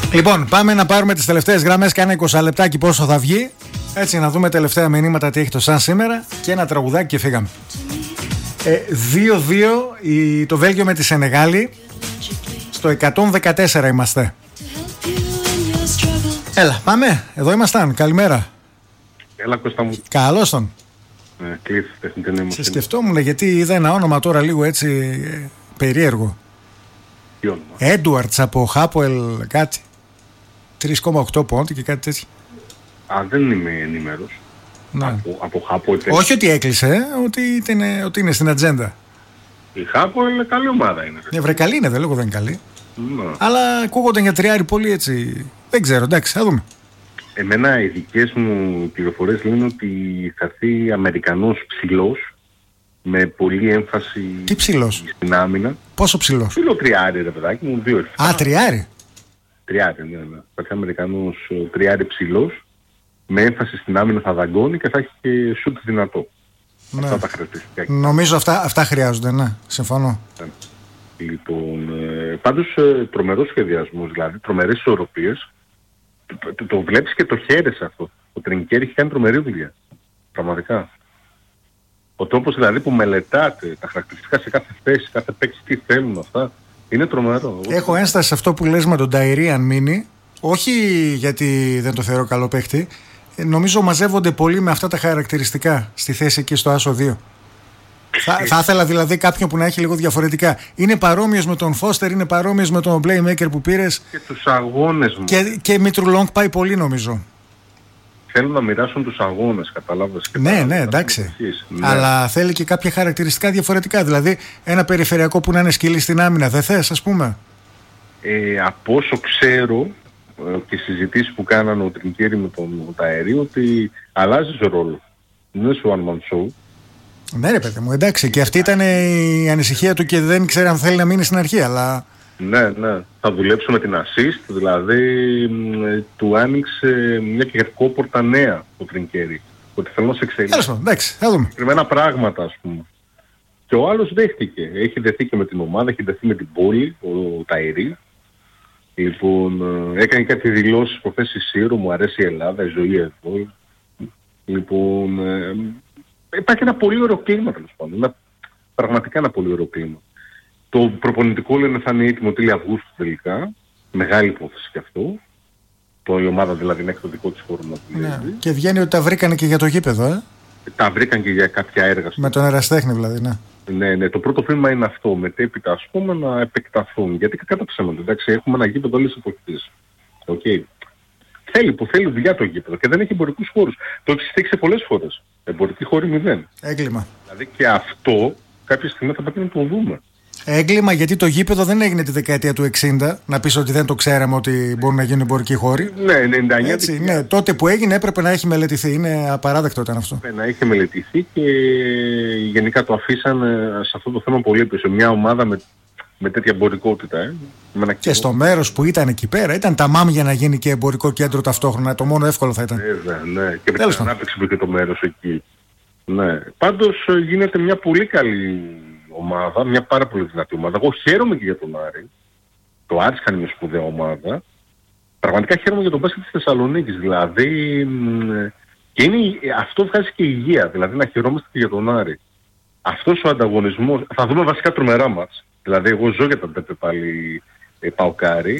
Λοιπόν, πάμε να πάρουμε τις τελευταίες γραμμές. Κάνα 20 λεπτάκι πόσο θα βγει. Έτσι, να δούμε τελευταία μηνύματα τι έχει το σαν σήμερα. Και ένα τραγουδάκι και φύγαμε. 2-2 το Βέλγιο με τη Σενεγάλη. Στο 114 είμαστε. Έλα, πάμε. Εδώ ήμασταν. Καλημέρα. Έλα, Κώστα μου. Καλώς τον. Κλείθ, τεχνητή νοημοσύνη. Σε σκεφτόμουν γιατί είδα ένα όνομα τώρα λίγο έτσι περίεργο. Τι όνομα? Έντουαρτς από Χάποελ κάτι. 3,8 πόντι και κάτι τέτοιο. Α, δεν είμαι ενημέρος. Από Χάποελ. Όχι ότι έκλεισε, ότι είναι στην ατζέντα. Η Χάποελ καλή ομάδα είναι. Βρε, καλή είναι, δεν λέγω δεν είναι καλή. Ναι. Αλλά ακούγονταν για τριάρι πολύ έτσι. Δεν ξέρω, εντάξει, θα δούμε. Εμένα οι δικές μου πληροφορίες λένε ότι θα έρθει Αμερικανός ψηλός με πολύ έμφαση. Τι ψηλός? Στην άμυνα. Πόσο ψηλός? Ψηλό τριάρι, ρε παιδάκι μου, 2-7. Α, τριάρι. Τριάρι, ναι. Θα έρθει Αμερικανός τριάρι ψηλός με έμφαση στην άμυνα, θα δαγκώνει και θα έχει και σουτ δυνατό. Ναι. Αυτά τα χαρακτηριστικά. Νομίζω αυτά χρειάζονται, ναι, συμφωνώ. Λοιπόν, πάντως τρομερός σχεδιασμός, δηλαδή τρομερές ισορροπίες. Το βλέπεις και το χαίρεσαι αυτό. Ο Τρινκέρι έχει κάνει τρομερή δουλειά. Πραγματικά. Ο τρόπος δηλαδή που μελετάτε τα χαρακτηριστικά σε κάθε θέση, κάθε παίκτη, τι θέλουν αυτά, είναι τρομερό. Έχω ένσταση σε αυτό που λες με τον Ταϊρή αν μείνει. Όχι γιατί δεν το θεωρώ καλό παίκτη. Νομίζω μαζεύονται πολύ με αυτά τα χαρακτηριστικά στη θέση εκεί στο Άσο 2. Θα ήθελα δηλαδή κάποιον που να έχει λίγο διαφορετικά. Είναι παρόμοιος με τον Φώστερ, είναι παρόμοιος με τον Playmaker που πήρες. Και τους αγώνες μου. Και Μήτρου πάει πολύ νομίζω. Θέλουν να μοιράσουν τους αγώνες, καταλάβες. Ναι, εντάξει. Ναι. Αλλά θέλει και κάποια χαρακτηριστικά διαφορετικά. Δηλαδή ένα περιφερειακό που να είναι σκυλί στην άμυνα, δεν θες, ας πούμε? Από όσο ξέρω και συζητήσεις που κάνανε ο Τρινκέρι με τον Ταερή, ότι αλλάζει ρόλο. Είναι στο one man show. Ναι, ρε παιδί μου, εντάξει. Και αυτή ήταν η ανησυχία του και δεν ξέρει αν θέλει να μείνει στην αρχή, αλλά. Ναι. Θα δουλέψουμε την assist, δηλαδή του άνοιξε μια κερκόπορτα νέα ο Τρινκέρι. Ότι θέλω να σε εξελίξει. Εντάξει, θα δούμε. Κρυμμένα πράγματα, ας πούμε. Και ο άλλος δέχτηκε. Έχει δεθεί και με την ομάδα, έχει δεθεί με την πόλη, ο Ταϊρή. Λοιπόν, έκανε κάτι δηλώσεις προχθές στη Σύρο, μου αρέσει η Ελλάδα, η ζωή εδώ. Λοιπόν, υπάρχει ένα πολύ ωραίο κλίμα τέλος πάντων. Πραγματικά ένα πολύ ωραίο κλίμα. Το προπονητικό λένε θα είναι έτοιμο τέλη Αυγούστου τελικά. Μεγάλη υπόθεση και αυτό. Η ομάδα δηλαδή είναι εκ δικό της χώρο να δουλεύει. Και βγαίνει ότι τα βρήκανε και για το γήπεδο, Τα βρήκαν και για κάποια έργα. Με τον Εραστέχνη δηλαδή, ναι. Ναι. Το πρώτο βήμα είναι αυτό. Μετέπειτα ας πούμε να επεκταθούν. Γιατί κατά ψέματα, εντάξει, έχουμε ένα γήπεδο όλες τις εποχές. Okay. Θέλει δουλειά το γήπεδο και δεν έχει εμπορικούς χώρους. Το έχει στήξει πολλές φορές. Εμπορικοί χώροι 0. Έγκλημα. Δηλαδή και αυτό κάποια στιγμή θα πρέπει να το δούμε. Έγκλημα γιατί το γήπεδο δεν έγινε τη δεκαετία του 60. Να πεις ότι δεν το ξέραμε ότι μπορούν να γίνουν εμπορικοί χώροι. Ναι, 99. Έτσι, ναι, τότε που έγινε έπρεπε να έχει μελετηθεί. Είναι απαράδεκτο ήταν αυτό. Να έχει μελετηθεί και γενικά το αφήσαν σε αυτό το θέμα πολύ πίσω. Μια ομάδα με τέτοια εμπορικότητα. Και στο μέρος που ήταν εκεί πέρα ήταν τα μάμ για να γίνει και εμπορικό κέντρο ταυτόχρονα. Το μόνο εύκολο θα ήταν. Ναι. Και με την ανάπτυξη που είχε το μέρος εκεί. Ναι. Πάντως γίνεται μια πολύ καλή ομάδα, μια πάρα πολύ δυνατή ομάδα. Εγώ χαίρομαι και για τον Άρη. Το Άρης κάνει μια σπουδαία ομάδα. Πραγματικά χαίρομαι για τον μπάσκετ της Θεσσαλονίκης. Δηλαδή, και αυτό βγάζει και υγεία. Δηλαδή να χαιρόμαστε και για τον Άρη. Αυτός ο ανταγωνισμός, θα δούμε βασικά τρομερά μας. Δηλαδή εγώ ζω για τα τέτοια πάλι παοκάρι.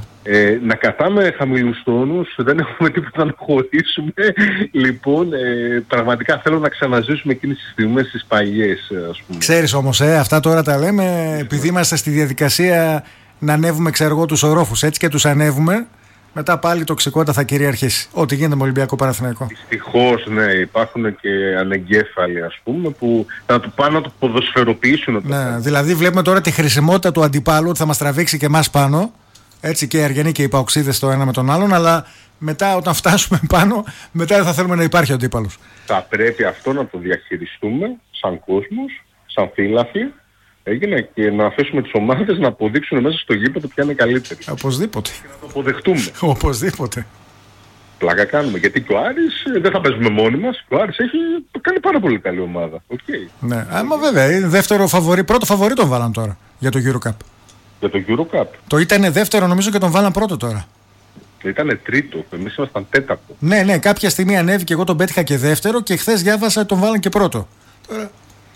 Να κατάμε χαμηλούς τόνους, δεν έχουμε τίποτα να χωρίσουμε. Λοιπόν, πραγματικά θέλω να ξαναζήσουμε εκείνες τις στιγμές τις παλιές, ας πούμε. Ξέρεις όμως, αυτά τώρα τα λέμε επειδή είμαστε στη διαδικασία να ανέβουμε, ξέρω εγώ, τους ορόφους. Έτσι και τους ανέβουμε, μετά πάλι η τοξικότητα θα κυριαρχήσει. Ό,τι γίνεται με Ολυμπιακό Παναθηναϊκό. Δυστυχώς, ναι, υπάρχουν και ανεγκέφαλοι, ας πούμε, που θα του πάνε να το ποδοσφαιροποιήσουν. Ναι, δηλαδή βλέπουμε τώρα τη χρησιμότητα του αντιπάλου ότι θα μας τραβήξει και εμάς πάνω. Έτσι και οι Αργιανοί και οι Παοξίδες το ένα με τον άλλον, αλλά μετά όταν φτάσουμε πάνω, μετά δεν θα θέλουμε να υπάρχει ο αντίπαλος. Θα πρέπει αυτό να το διαχειριστούμε σαν κόσμος, σαν φύλαθλοι. Έγινε και να αφήσουμε τις ομάδες να αποδείξουν μέσα στο γήπεδο ποια είναι καλύτερη. Οπωσδήποτε. Και να το αποδεχτούμε. Οπωσδήποτε. Πλάκα κάνουμε. Γιατί και ο Άρης δεν θα παίζουμε μόνοι μας. Ο Άρης έχει κάνει πάρα πολύ καλή ομάδα. Okay. Ναι, άμα βέβαια. Δεύτερο φαβορί, πρώτο φαβορί τον βάλαν τώρα για το Euro Cup. Για το Euro Cup. Το ήταν δεύτερο νομίζω και τον βάλαν πρώτο τώρα. Ήτανε τρίτο, εμείς ήμασταν τέταρτο. Ναι, κάποια στιγμή ανέβηκε, εγώ τον πέτυχα και δεύτερο και χθες διάβασα τον βάλαν και πρώτο. Τώρα...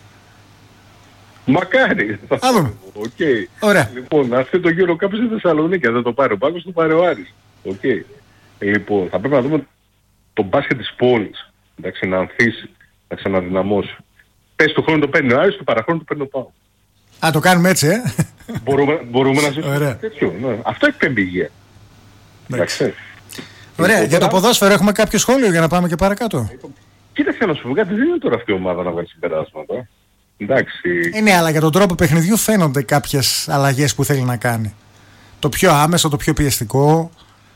Μακάρι. Okay. Ωραία. Λοιπόν, αυτό το γύρο κάποιος στη Θεσσαλονίκη, δεν το πάρει ο Πάγκος, το πάρει ο Άρης. Okay. Λοιπόν, θα πρέπει να δούμε το μπάσκετ της πόλης. Εντάξει, να ανθίσει, να ξαναδυναμώσει. Πες του χρόνου το παίρνει ο Άρης, του παραχρόνου το παίρνει ο Πάγκος. Α, το κάνουμε έτσι, Μπορούμε να ζήσουμε τέτοιο. Ναι. Αυτό εκπέμπει υγεία. Εντάξει. Ωραία, για το ποδόσφαιρο έχουμε κάποιο σχόλιο για να πάμε και παρακάτω. Κοίταξε να σου πω κάτι, δεν είναι τώρα αυτή η ομάδα να βγάλει συμπεράσματα. Εντάξει. Ναι, αλλά για τον τρόπο παιχνιδιού φαίνονται κάποιες αλλαγές που θέλει να κάνει. Το πιο άμεσο, το πιο πιεστικό.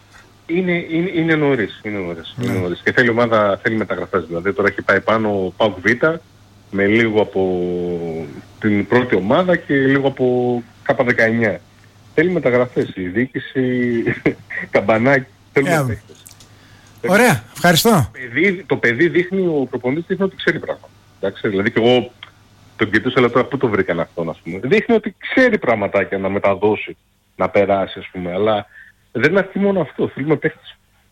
Είναι νωρίς. Και θέλει η ομάδα, θέλει μεταγραφές. Δηλαδή τώρα έχει πάει πάνω ο ΠΑΟΚ Β με λίγο από την πρώτη ομάδα και λίγο από K19. Θέλει μεταγραφές. Η διοίκηση καμπανάκι. Ωραία, ευχαριστώ. Το παιδί δείχνει, ο προπονητής δείχνει ότι ξέρει πράγματα. Εντάξει, δηλαδή και εγώ τον κοιτούσα, αλλά τώρα πού το βρήκαν αυτόν, ας πούμε. Δείχνει ότι ξέρει πραγματάκια να μεταδώσει, να περάσει, ας πούμε, αλλά δεν είναι αρκεί μόνο αυτό, θέλουμε παίχτες.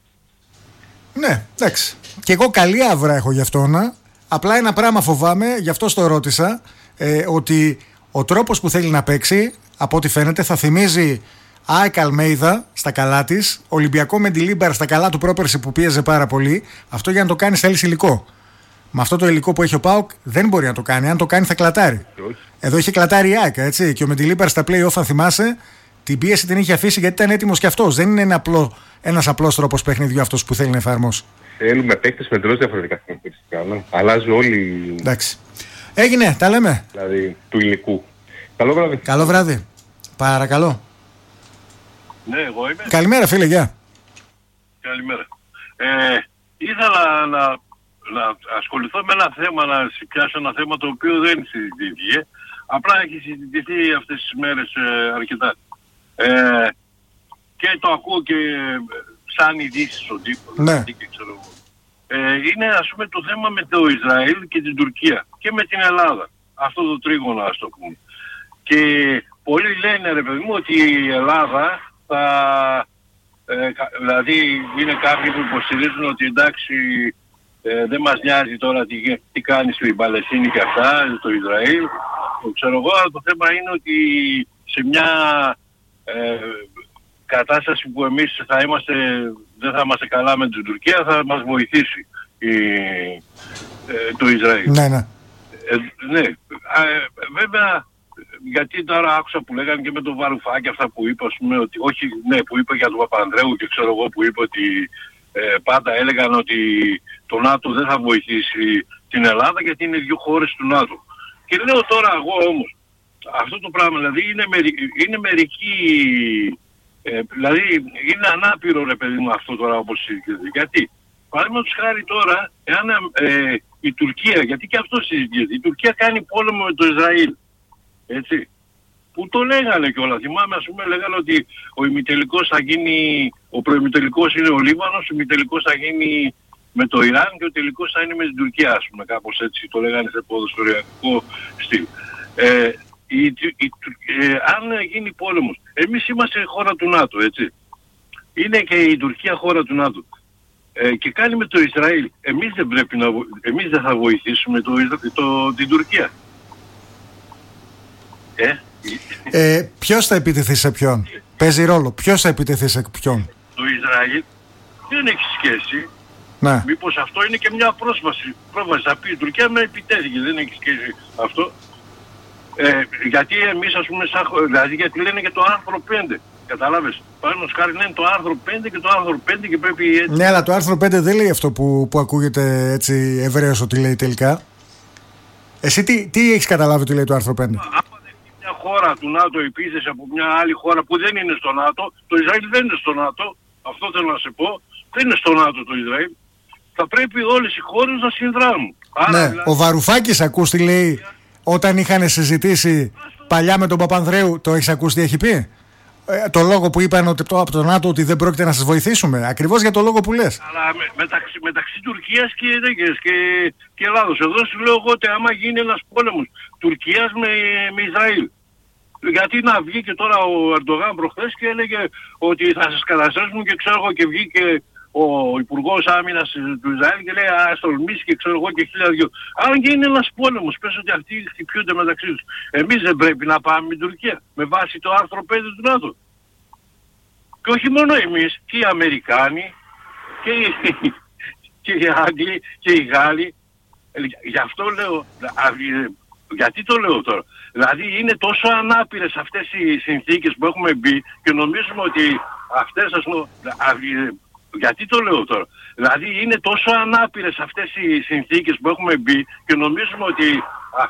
Ναι, εντάξει. Και εγώ καλή άβρα έχω γι' αυτόν. Απλά ένα πράγμα φοβάμαι, γι' αυτό το ρώτησα, ότι ο τρόπος που θέλει να παίξει, από ό,τι φαίνεται, θα θυμίζει ΑΕΚ Αλμέιδα στα καλά της, Ολυμπιακό Μεντιλίμπαρ στα καλά του πρόπερση που πίεζε πάρα πολύ. Αυτό για να το κάνει θέλει υλικό. Με αυτό το υλικό που έχει ο ΠΑΟΚ δεν μπορεί να το κάνει. Αν το κάνει θα κλατάρει. Εδώ είχε κλατάρει η ΑΕΚ, έτσι. Και ο Μεντιλίμπαρ στα play-off, αν θυμάσαι, την πίεση την είχε αφήσει γιατί ήταν έτοιμος κι αυτός. Δεν είναι ένας απλός τρόπος παιχνιδιού αυτός που θέλει να εφαρμόσει. Θέλουμε παίκτες με εντελώς διαφορετικά χαρακτηριστικά. Αλλάζει όλη. Εντάξει. Έγινε, τα λέμε. Δηλαδή του υλικού. Καλό βράδυ. Καλό βράδυ. Παρακαλώ. Ναι, εγώ είμαι. Καλημέρα, φίλε, γεια. Καλημέρα. Ήθελα να ασχοληθώ με ένα θέμα, να πιάσω ένα θέμα το οποίο δεν συζητήθηκε. Απλά έχει συζητηθεί αυτές τις μέρες αρκετά. Και το ακούω και σαν ειδήσεις στον τύπο. Ναι. Είναι ας πούμε το θέμα με το Ισραήλ και την Τουρκία και με την Ελλάδα. Αυτό το τρίγωνο, ας το πούμε. Και πολλοί λένε, ρε παιδί μου, ότι η Ελλάδα θα... δηλαδή είναι κάποιοι που υποστηρίζουν ότι εντάξει δεν μας νοιάζει τώρα τι κάνει στην Παλαιστίνη και αυτά, το Ισραήλ. Το ξέρω εγώ, αλλά το θέμα είναι ότι σε μια κατάσταση που εμείς δεν θα είμαστε καλά με την Τουρκία, θα μας βοηθήσει το Ισραήλ. Ναι. Ναι. Βέβαια, γιατί τώρα άκουσα που λέγανε και με τον Βαρουφάκη αυτά που είπε, ας πούμε, ότι όχι, ναι, που είπε για τον Παπανδρέου και ξέρω εγώ που είπε ότι πάντα έλεγαν ότι το ΝΑΤΟ δεν θα βοηθήσει την Ελλάδα γιατί είναι δύο χώρες του ΝΑΤΟ. Και λέω τώρα εγώ όμως, αυτό το πράγμα δηλαδή είναι μερικοί, δηλαδή είναι ανάπηρο ρε παιδί μου αυτό τώρα όπως συζητείται. Γιατί, παραδείγματος χάρη τώρα, εάν η Τουρκία, γιατί και αυτό συζητείται, η Τουρκία κάνει πόλεμο με το Ισραήλ. Έτσι. Που το λέγανε κιόλας. Θυμάμαι, ας πούμε, λέγανε ότι ο ημιτελικός θα γίνει, ο προημιτελικός είναι ο Λίβανος, ο ημιτελικός θα γίνει με το Ιράν και ο τελικός θα είναι με την Τουρκία, ας πούμε, κάπως έτσι. Το λέγανε σε ποδοσφαιριακό στυλ. Αν γίνει πόλεμος, εμείς είμαστε χώρα του ΝΑΤΟ, έτσι. Είναι και η Τουρκία χώρα του ΝΑΤΟ. Και κάνει με το Ισραήλ. Εμείς δεν θα βοηθήσουμε την Τουρκία. Ποιος θα επιτεθεί σε ποιον? Παίζει ρόλο. Ποιος θα επιτεθεί σε ποιον? Το Ισραήλ δεν έχει σχέση. Ναι. Μήπως αυτό είναι και μια πρόσβαση. Θα πει η Τουρκία με επιτέθηκε. Δεν έχει σχέση αυτό. Γιατί εμείς ας πούμε δηλαδή γιατί λένε και το άρθρο 5. Καταλάβες. Παραδείγματος χάρη λένε το άρθρο 5 και το άρθρο 5 και πρέπει έτσι. Ναι, αλλά το άρθρο 5 δεν λέει αυτό που ακούγεται έτσι ευρέως ότι λέει τελικά. Εσύ τι έχεις καταλάβει ότι λέει το άρθρο 5? Μια χώρα του ΝΑΤΟ επίθεση από μια άλλη χώρα που δεν είναι στο ΝΑΤΟ, το Ισραήλ δεν είναι στο ΝΑΤΟ, αυτό θέλω να σε πω, δεν είναι στο ΝΑΤΟ το Ισραήλ, θα πρέπει όλες οι χώρες να συνδράμουν. Άρα, ναι, δηλαδή, ο Βαρουφάκης ακούς τι λέει όταν είχαν συζητήσει παλιά με τον Παπανδρέου, το έχεις ακούσει τι έχει πει? Το λόγο που είπαν ότι από το ΝΑΤΟ ότι δεν πρόκειται να σας βοηθήσουμε, ακριβώς για το λόγο που λες. Αλλά μεταξύ Τουρκίας και Ελλάδος, εδώ σου λέω εγώ ότι άμα γίνει ένας πόλεμος Τουρκίας με Ισραήλ, Γιατί να βγει και τώρα ο Ερντογάν προχθές και έλεγε ότι θα σας καταστρέψουν και ξέρω εγώ και βγήκε ο Υπουργός Άμυνας του Ισραήλ και λέει ας τολμήσει και ξέρω εγώ και 1002. Αν και είναι ένας πόλεμος, πες ότι αυτοί χτυπιούνται μεταξύ τους. Εμείς δεν πρέπει να πάμε με την Τουρκία με βάση το άρθρο 5 του ΝΑΤΟ. Και όχι μόνο εμείς, και οι Αμερικάνοι και οι Άγγλοι και οι Γάλλοι. Γι' αυτό λέω, γιατί το λέω τώρα. Δηλαδή είναι τόσο ανάπηρες αυτές οι συνθήκες που έχουμε μπει και νομίζουμε ότι αυτές ας πούμε, γιατί το λέω τώρα. Δηλαδή είναι τόσο ανάπηρες αυτές οι συνθήκες που έχουμε μπει και νομίζουμε ότι